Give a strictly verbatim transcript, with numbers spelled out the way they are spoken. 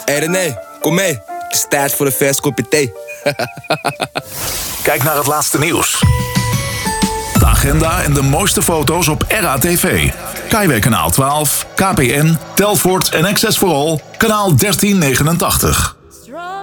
Hé René, kom mee. Het is tijd voor een vers kopje thee. Kijk naar het laatste nieuws. De agenda en de mooiste foto's op R A T V. Kaiway kanaal twaalf, K P N, Telfort en Access for All, kanaal dertien negenentachtig.